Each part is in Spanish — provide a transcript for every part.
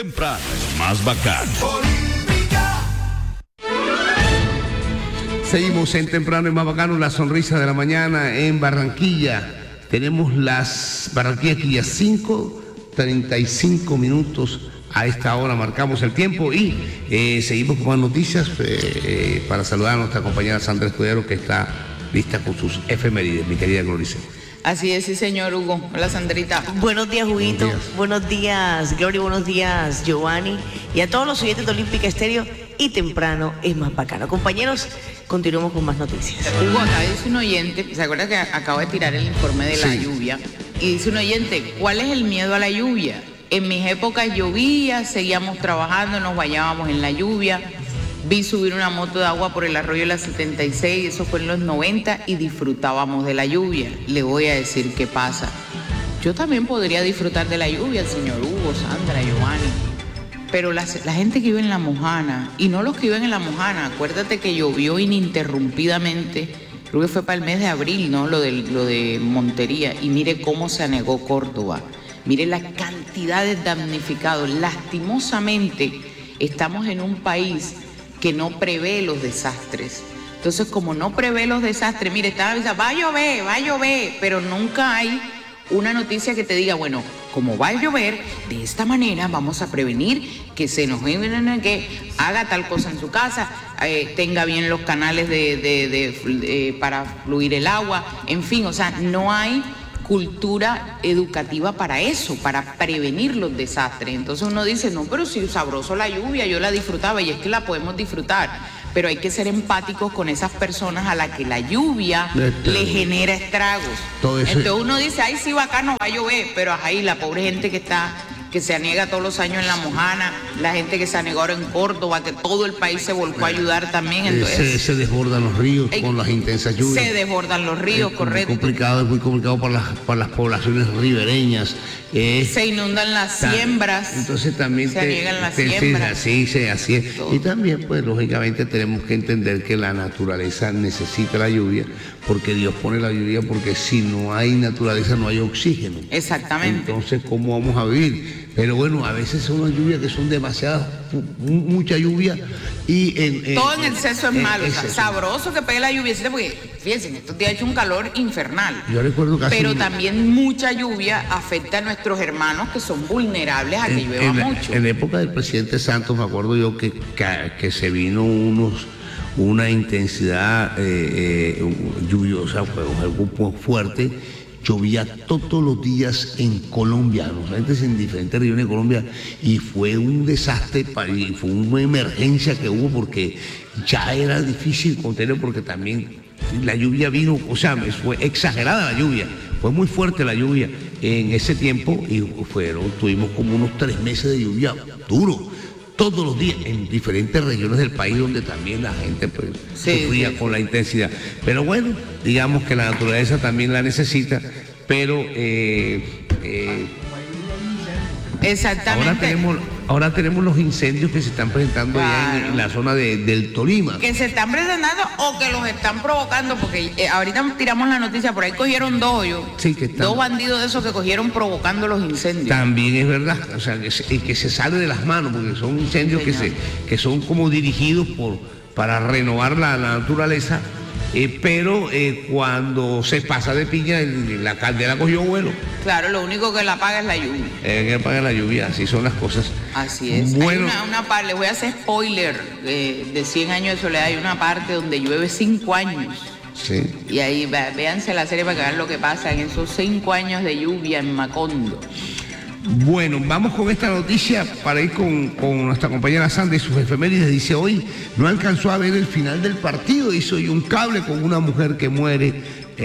Temprano es más bacano. Seguimos en Temprano es más bacano, la sonrisa de la mañana en Barranquilla. Tenemos las Barranquilla 5:35 minutos. A esta hora marcamos el tiempo y seguimos con más noticias para saludar a nuestra compañera Sandra Escudero, que está lista con sus efemérides, mi querida Glorice. Así es, sí, señor Hugo. Hola, Sandrita. Buenos días, Huguito. Buenos días, Gloria. Buenos días, Giovanni. Y a todos los oyentes de Olímpica Estéreo. Y Temprano es más bacano. Compañeros, continuemos con más noticias. Hugo, acá dice un oyente, ¿se acuerda que acabo de tirar el informe de la lluvia? Y dice un oyente, ¿cuál es el miedo a la lluvia? En mis épocas llovía, seguíamos trabajando, nos bañábamos en la lluvia. Vi subir una moto de agua por el arroyo de la 76, eso fue en los 90, y disfrutábamos de la lluvia. Le voy a decir qué pasa. Yo también podría disfrutar de la lluvia, señor Hugo, Sandra, Giovanni. Pero la gente que vive en La Mojana, y no los que viven en La Mojana, acuérdate que llovió ininterrumpidamente, creo que fue para el mes de abril, ¿no? Lo de Montería, y mire cómo se anegó Córdoba. Mire la cantidad de damnificados. Lastimosamente, estamos en un país que no prevé los desastres. Entonces, como no prevé los desastres, mire, estaba avisando, va a llover, pero nunca hay una noticia que te diga, bueno, como va a llover, de esta manera vamos a prevenir que se nos que haga tal cosa en su casa, tenga bien los canales para fluir el agua, en fin, o sea, no hay cultura educativa para eso, para prevenir los desastres. Entonces uno dice, no, pero si sabroso la lluvia, yo la disfrutaba, y es que la podemos disfrutar, pero hay que ser empáticos con esas personas a las que la lluvia le genera estragos. Entonces uno dice, ay, sí, bacano, va a llover, pero ahí la pobre gente que se aniega todos los años en La Mojana, la gente que se anegó ahora en Córdoba, que todo el país se volcó a ayudar también. Entonces, se desbordan los ríos con las intensas lluvias. Se desbordan los ríos, correcto. Es muy complicado para las poblaciones ribereñas. Se inundan las siembras. Entonces también se aniegan las siembras. Así es. Y también, pues, lógicamente tenemos que entender que la naturaleza necesita la lluvia, porque Dios pone la lluvia, porque si no hay naturaleza no hay oxígeno. Exactamente. Entonces, ¿cómo vamos a vivir? Pero bueno, a veces son unas lluvias que son demasiadas, mucha lluvia y todo en exceso es malo, o sea, sabroso que pegue la lluviecita, porque fíjense, estos días ha hecho un calor infernal. Yo recuerdo casi. Pero también mucha lluvia afecta a nuestros hermanos que son vulnerables a que llueva mucho. En la época del presidente Santos me acuerdo yo que se vino una intensidad lluviosa, algo fuerte. Llovía todos los días en Colombia, en diferentes regiones de Colombia, y fue un desastre, y fue una emergencia que hubo, porque ya era difícil contener, porque también la lluvia vino, o sea, fue exagerada la lluvia, fue muy fuerte la lluvia en ese tiempo, y tuvimos como unos 3 meses de lluvia duro, todos los días, en diferentes regiones del país, donde también la gente sufría con la intensidad. Pero bueno, digamos que la naturaleza también la necesita, pero exactamente. Ahora tenemos los incendios que se están presentando allá en la zona del Tolima. Que se están presentando o que los están provocando, porque ahorita tiramos la noticia, por ahí cogieron dos bandidos de esos que cogieron provocando los incendios. También es verdad, o sea, que se sale de las manos, porque son incendios que son como dirigidos para renovar la naturaleza. Pero cuando se pasa de piña, la caldera cogió vuelo. Claro, lo único que la apaga es la lluvia. Que apaga la lluvia, así son las cosas. Así es. Bueno, hay una parte, les voy a hacer spoiler de 100 años de soledad, hay una parte donde llueve 5 años. Sí. Y ahí véanse la serie para que vean lo que pasa en esos 5 años de lluvia en Macondo. Bueno, vamos con esta noticia para ir con nuestra compañera Sandra y sus efemérides. Dice, hoy no alcanzó a ver el final del partido, hizo un cable con una mujer que muere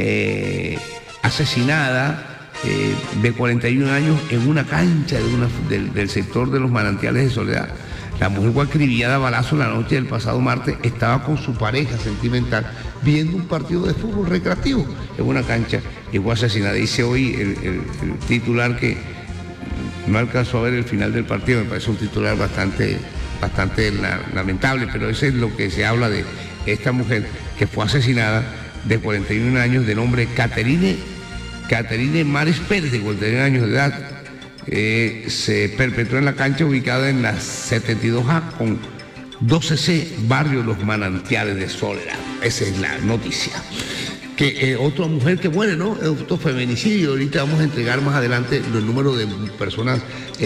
asesinada de 41 años en una cancha del sector de los Manantiales de Soledad. La mujer fue acribillada a balazo la noche del pasado martes, estaba con su pareja sentimental viendo un partido de fútbol recreativo en una cancha y fue asesinada. Dice hoy el titular que no alcanzó a ver el final del partido. Me parece un titular bastante lamentable, pero eso es lo que se habla de esta mujer que fue asesinada, de 41 años, de nombre Caterine Mares Pérez, de 41 años de edad. se perpetró en la cancha ubicada en la 72A con 12C, barrio Los Manantiales de Soledad. Esa es la noticia. Que otra mujer que muere, ¿no? Otro feminicidio. Ahorita vamos a entregar más adelante el número de personas,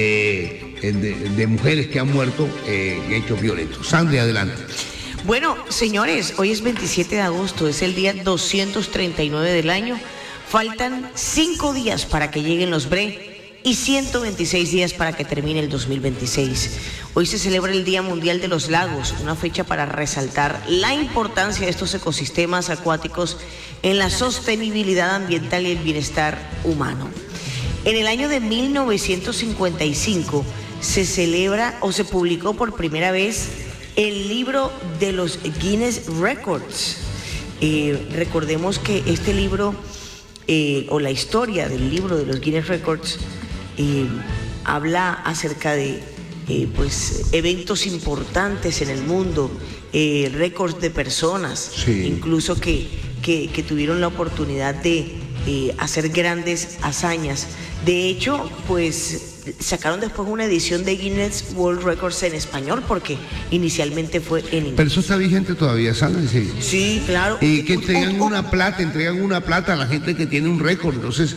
de mujeres que han muerto en hechos violentos. Sandra, adelante. Bueno, señores, hoy es 27 de agosto, es el día 239 del año. Faltan 5 días para que lleguen los BRE y 126 días para que termine el 2026. Hoy se celebra el Día Mundial de los Lagos, una fecha para resaltar la importancia de estos ecosistemas acuáticos en la sostenibilidad ambiental y el bienestar humano. En el año de 1955 se celebra o se publicó por primera vez el libro de los Guinness Records. Recordemos que este libro, o la historia del libro de los Guinness Records, habla acerca de eventos importantes en el mundo, récords de personas, sí, incluso que tuvieron la oportunidad de hacer grandes hazañas. De hecho, pues sacaron después una edición de Guinness World Records en español, porque inicialmente fue en inglés. Pero eso está vigente todavía, ¿sabes? Sí, sí, claro. Y que entregan una plata a la gente que tiene un récord. Entonces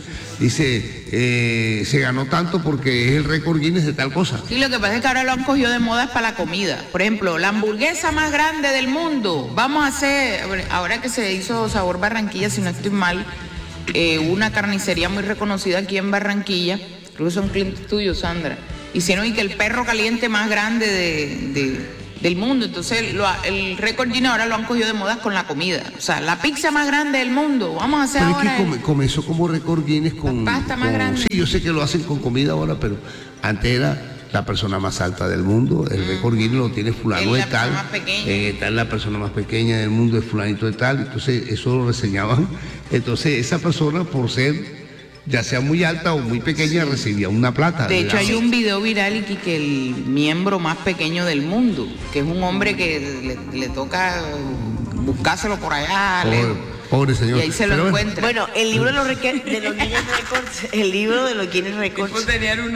dice, se ganó tanto porque es el récord Guinness de tal cosa. Sí, lo que pasa es que ahora lo han cogido de moda para la comida. Por ejemplo, la hamburguesa más grande del mundo. Vamos a hacer, ahora que se hizo Sabor Barranquilla, si no estoy mal, una carnicería muy reconocida aquí en Barranquilla, creo que son clientes tuyos, Sandra, hicieron y que el perro caliente más grande del mundo. Entonces el récord Guinness ahora lo han cogido de moda con la comida. O sea, la pizza más grande del mundo, vamos a hacer. Pero ahora es que comenzó como récord Guinness con la pasta más grande. Sí, yo sé que lo hacen con comida ahora, pero antes era la persona más alta del mundo. El récord Guinness lo tiene fulano de tal, tal la persona más pequeña del mundo es fulanito de tal. Entonces eso lo reseñaban. Entonces esa persona, por ser ya sea muy alta o muy pequeña, recibía una plata. De hecho, hay un video viral y que el miembro más pequeño del mundo, que es un hombre que le toca buscárselo por allá. Pobre señor. Y ahí se lo encuentra. Bueno, el libro de los Guinness Records, el libro de los Guinness Records.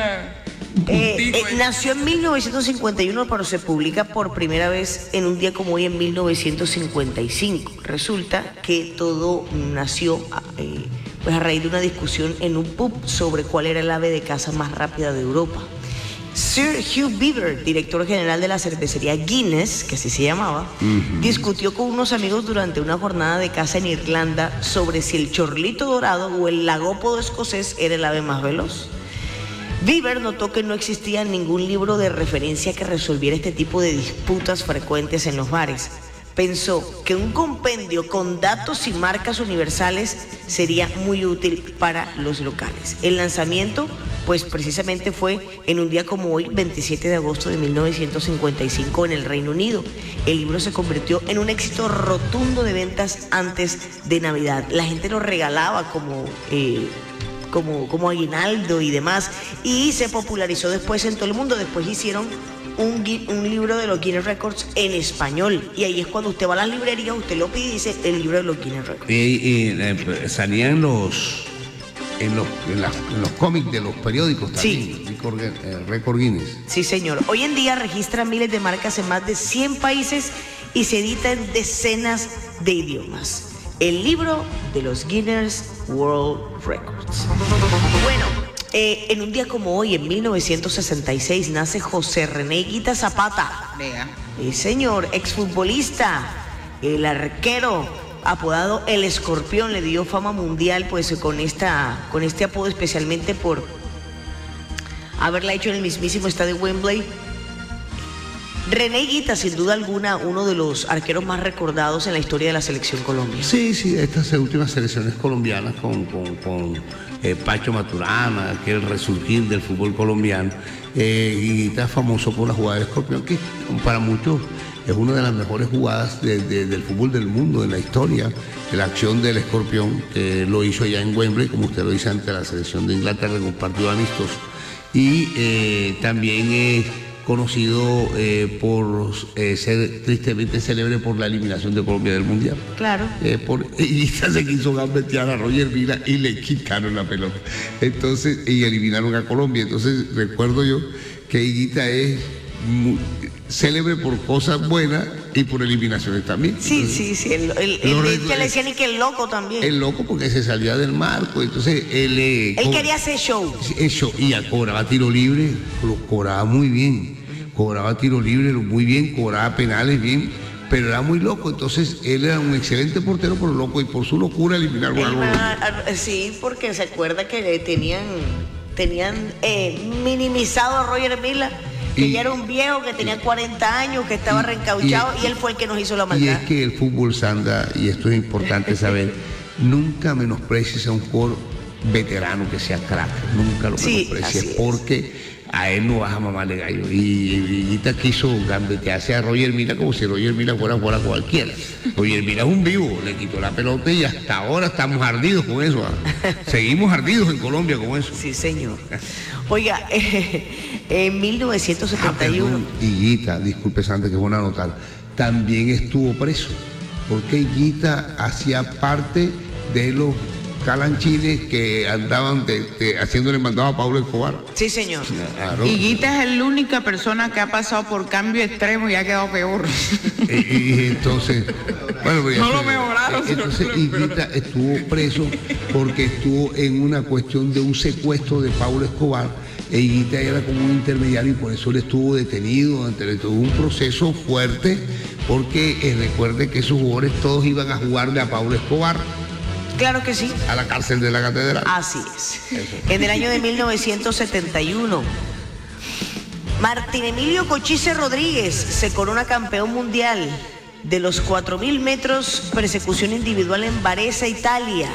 Nació en 1951, pero se publica por primera vez en un día como hoy en 1955. Resulta que todo nació pues a raíz de una discusión en un pub sobre cuál era el ave de caza más rápida de Europa. Sir Hugh Beaver, director general de la cervecería Guinness, que así se llamaba, discutió con unos amigos durante una jornada de caza en Irlanda sobre si el chorlito dorado o el lagópodo escocés era el ave más veloz. Beaver notó que no existía ningún libro de referencia que resolviera este tipo de disputas frecuentes en los bares. Pensó que un compendio con datos y marcas universales sería muy útil para los locales. El lanzamiento, pues precisamente fue en un día como hoy, 27 de agosto de 1955, en el Reino Unido. El libro se convirtió en un éxito rotundo de ventas antes de Navidad. La gente lo regalaba como aguinaldo y demás, y se popularizó después en todo el mundo. Después hicieron un libro de los Guinness Records en español, y ahí es cuando usted va a las librerías, usted lo pide y dice el libro de los Guinness Records. Y salían en los cómics de los periódicos también, sí. Récord Guinness. Sí, señor. Hoy en día registra miles de marcas en más de 100 países y se edita en decenas de idiomas. El libro de los Guinness World Records. Bueno, en un día como hoy, en 1966, nace José René Higuita Zapata. Vea. El señor exfutbolista, el arquero, apodado El Escorpión, le dio fama mundial pues con este apodo, especialmente por haberla hecho en el mismísimo estadio Wembley. René Higuita, sin duda alguna, uno de los arqueros más recordados en la historia de la selección Colombia. Sí, estas últimas selecciones colombianas con Pacho Maturana, aquel resurgir del fútbol colombiano. Higuita es famoso por la jugada del Escorpión, que para muchos es una de las mejores jugadas del fútbol del mundo, en la historia, de la acción del Escorpión, que lo hizo allá en Wembley, como usted lo dice, ante la selección de Inglaterra en un partido amistoso. Y también conocido por ser tristemente célebre por la eliminación de Colombia del Mundial. Claro. Higuita se quiso gambetear a Roger Mila y le quitaron la pelota. Entonces, y eliminaron a Colombia. Entonces, recuerdo yo que Higuita es célebre por cosas buenas y por eliminaciones también. Sí. Él le decía ni que el loco también. El loco porque se salía del marco. Entonces, él quería hacer show. Y cobraba tiro libre, lo cobraba muy bien. Cobraba tiro libre muy bien, cobraba penales bien, pero era muy loco. Entonces él era un excelente portero, pero loco, y por su locura eliminaron a Colombia. Sí, porque se acuerda que tenían minimizado a Roger Mila, que ya era un viejo, que tenía 40 años, que estaba reencauchado, y él fue el que nos hizo la maldad. Y es que el fútbol, Sandra, y esto es importante saber, nunca menosprecies a un jugador veterano que sea crack, nunca lo menosprecies, porque a él no vas a mamarle gallo. Y Higuita quiso gambetearse a Roger Mila como si Roger Mila fuera cualquiera. Roger Mila es un vivo, le quitó la pelota y hasta ahora estamos ardidos con eso. Seguimos ardidos en Colombia con eso. Sí, señor. Oiga, en 1971... Higuita, disculpe Sandra, que es buena anotar, también estuvo preso, porque Higuita hacía parte de los calanchines que andaban haciéndole mandado a Pablo Escobar. Sí, señor. Claro. Higuita es la única persona que ha pasado por cambio extremo y ha quedado peor. Y entonces, bueno, pues no lo mejoraron. Entonces Higuita estuvo preso porque estuvo en una cuestión de un secuestro de Pablo Escobar. Higuita era como un intermediario y por eso él estuvo detenido. Tuvo un proceso fuerte porque recuerde que esos jugadores todos iban a jugarle a Pablo Escobar. Claro que sí. A la cárcel de la catedral. Así es. En el año de 1971, Martín Emilio Cochise Rodríguez se corona campeón mundial de los 4.000 metros persecución individual en Varese, Italia.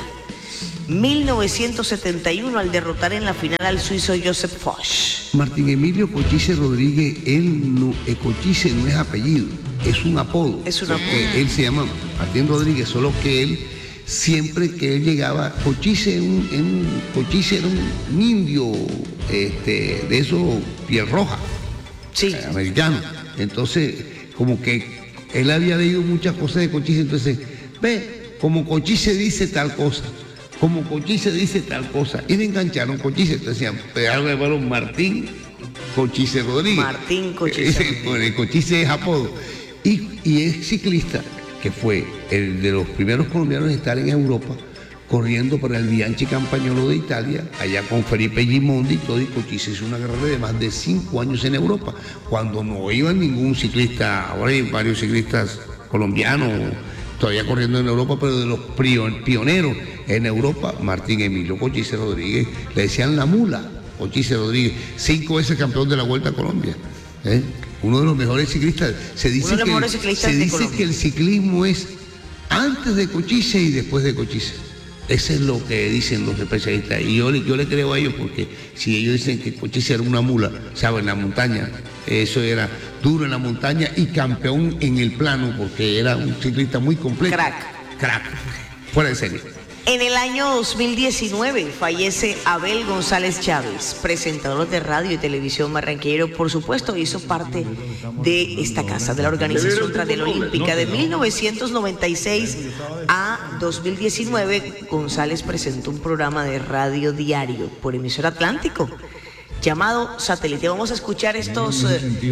1971, al derrotar en la final al suizo Joseph Foch. Martín Emilio Cochise Rodríguez, Cochise no es apellido, es un apodo. Es un apodo. Él se llama Martín Rodríguez, solo que él, siempre que él llegaba, Cochise era un indio de esos piel roja, sí, americano. Entonces, como que él había leído muchas cosas de Cochise, entonces, como Cochise dice tal cosa, como Cochise dice tal cosa, y le engancharon Cochise, entonces decían, pero llamaron Martín Cochise Rodríguez. Martín Cochise. El Cochise es apodo. Y es ciclista, que fue el de los primeros colombianos en estar en Europa, corriendo para el Bianchi Campagnolo de Italia, allá con Felipe Gimondi y todo, y Cochise hizo una carrera de más de 5 años en Europa, cuando no iba ningún ciclista. Ahora hay varios ciclistas colombianos todavía corriendo en Europa, pero de los pioneros en Europa, Martín Emilio Cochise Rodríguez, le decían la mula, Cochise Rodríguez, 5 veces campeón de la Vuelta a Colombia. Uno de los mejores ciclistas. Se dice que el ciclismo es antes de Cochise y después de Cochise. Eso es lo que dicen los especialistas. Y yo le creo a ellos, porque si ellos dicen que Cochise era una mula, ¿saben? En la montaña, eso era duro en la montaña y campeón en el plano, porque era un ciclista muy completo. Crack. Fuera de serie. En el año 2019 fallece Abel González Chávez, presentador de radio y televisión barranquillero. Por supuesto, hizo parte de esta casa, de la Organización Ultradel Olímpica. De 1996 a 2019, González presentó un programa de radio diario por emisora Atlántico llamado Satélite. Vamos a escuchar estos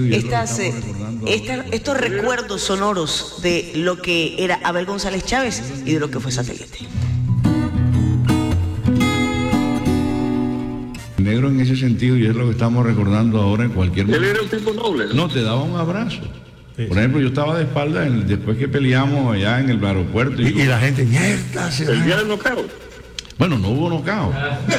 recuerdos sonoros de lo que era Abel González Chávez y de lo que fue Satélite. Negro en ese sentido, y es lo que estamos recordando ahora en cualquier momento. Él era un tipo noble, ¿no? No, te daba un abrazo. Sí. Por ejemplo, yo estaba de espalda después que peleamos allá en el aeropuerto. Y la gente, mierda. El día del knockout. Bueno, no hubo knockout.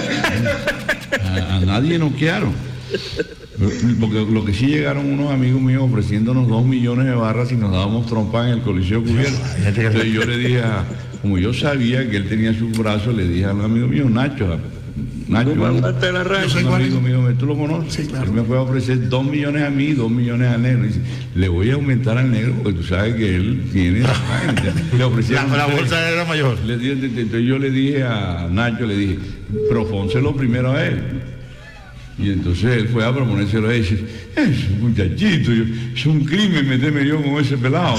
A nadie noquearon. Porque lo que sí llegaron unos amigos míos ofreciéndonos 2 millones de barras y nos dábamos trompa en el Coliseo cubierto. Entonces yo le dije, como yo sabía que él tenía sus brazos, le dije a un amigo mío, Nacho, un amigo mío, ¿tú lo conoces? Sí, claro. Él me fue a ofrecer 2 millones a mí y 2 millones al negro. Y dice, le voy a aumentar al negro porque tú sabes que él tiene... Le ofrecieron la bolsa era mayor. Entonces yo le dije a Nacho, le dije, pero pónselo primero a él. Y entonces él fue a proponérselo a ella. Es un muchachito, es un crimen meterme yo con ese pelado.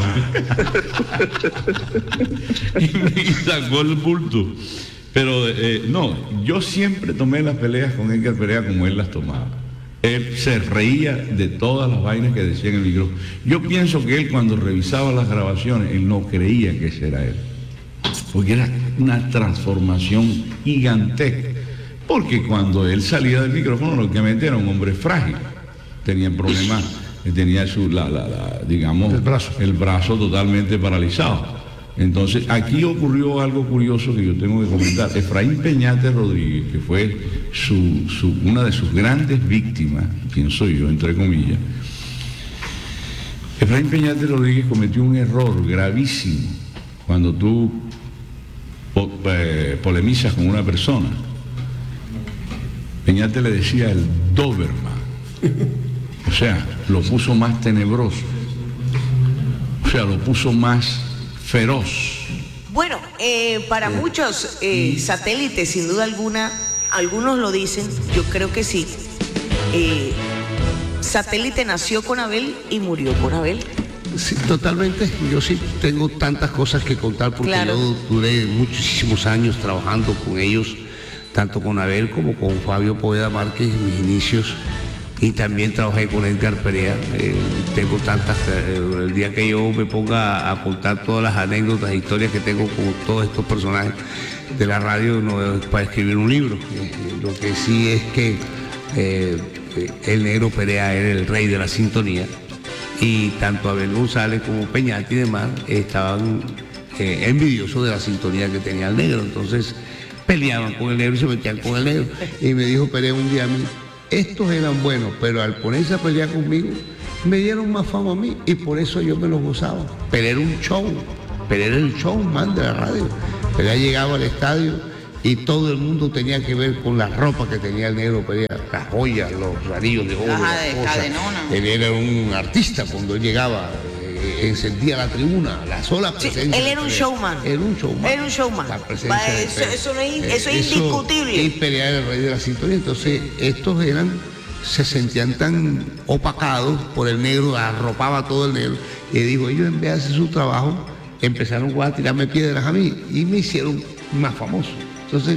y sacó el bulto. Pero no, yo siempre tomé las peleas con Edgar Perea como él las tomaba. Él se reía de todas las vainas que decía en el micrófono. Yo pienso que él, cuando revisaba las grabaciones, él no creía que ese era él. Porque era una transformación gigantesca. Porque cuando él salía del micrófono, lógicamente era un hombre frágil. Tenía problemas, tenía digamos, el brazo totalmente paralizado. Entonces, aquí ocurrió algo curioso que yo tengo que comentar. Efraín Peñate Rodríguez, que fue una de sus grandes víctimas, pienso yo, entre comillas. Efraín Peñate Rodríguez cometió un error gravísimo cuando tú polemizas con una persona. Peñate le decía el Doberman, o sea, lo puso más tenebroso, o sea, lo puso más feroz. Bueno, para muchos satélites, sin duda alguna, algunos lo dicen, yo creo que sí. Satélite nació con Abel y murió con Abel. Sí, totalmente. Yo sí tengo tantas cosas que contar porque claro, yo duré muchísimos años trabajando con ellos, tanto con Abel como con Fabio Poveda Márquez en mis inicios, y también trabajé con Edgar Perea. Tengo tantas, el día que yo me ponga a contar todas las anécdotas e historias que tengo con todos estos personajes de la radio, no es para escribir un libro. Lo que sí es que el Negro Perea era el rey de la sintonía, y tanto Abel González como Peñate y demás estaban envidiosos de la sintonía que tenía el Negro. Entonces peleaban con el Negro y se metían con el Negro. Y me dijo Perea un día a mí: estos eran buenos, pero al ponerse a pelear conmigo, me dieron más fama a mí, y por eso yo me los gozaba. Perea era un show, Perea era el showman de la radio. Perea llegaba al estadio y todo el mundo tenía que ver con la ropa que tenía el Negro Perea, las joyas, los anillos de oro, las cosas. Él era un artista cuando él llegaba. Encendía la tribuna, la sola presencia. Sí, él era un showman. Era un showman. Era un showman. Eso es indiscutible. Y Perea era el rey de la sintonía. Entonces, estos se sentían tan opacados por el Negro, arropaba todo el Negro. Y dijo, ellos en vez de hacer su trabajo, empezaron a tirarme piedras a mí y me hicieron más famoso. Entonces,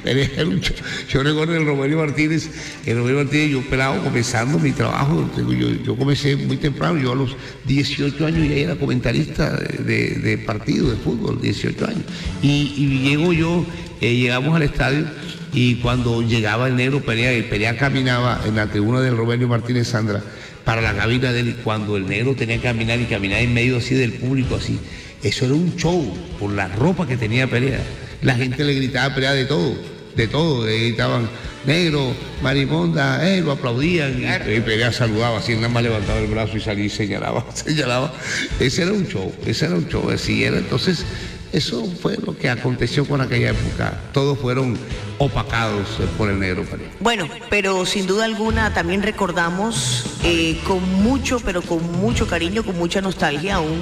yo recuerdo el Rogelio Martínez, yo pelado comenzando mi trabajo. Yo comencé muy temprano, yo a los 18 años ya era comentarista de partido de fútbol, 18 años. Y llegamos al estadio, y cuando llegaba el Negro Perea, y Perea caminaba en la tribuna del Rogelio Martínez Sandra para la cabina de él, y cuando el Negro tenía que caminar y caminar en medio así del público, así, eso era un show por la ropa que tenía Perea. La gente le gritaba a Perea de todo, le gritaban Negro, Marimonda, lo aplaudían, y Perea saludaba así, nada más levantaba el brazo y salía y señalaba. Ese era un show, así era. Entonces, eso fue lo que aconteció con aquella época. Todos fueron opacados por el Negro Perea. Bueno, pero sin duda alguna también recordamos con mucho cariño, con mucha nostalgia a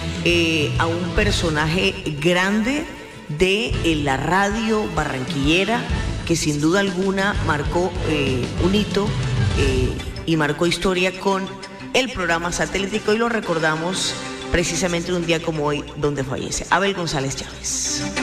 un personaje grande de la radio barranquillera, que sin duda alguna marcó un hito y marcó historia con el programa satélico, y lo recordamos precisamente un día como hoy, donde fallece Abel González Chávez.